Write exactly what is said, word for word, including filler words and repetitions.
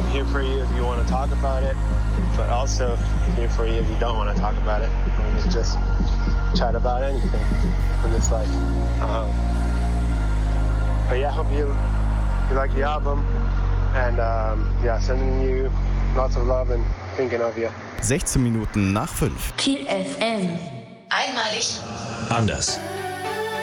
here for you if you want to talk about it, but also here for you if you don't want to talk about it. We can just chat about anything in this life. Um, but yeah, I hope you, you like the album, and um, yeah, sending you lots of love and thinking of you. sechzehn Minuten nach fünf. Kiel F M. Einmalig. Anders.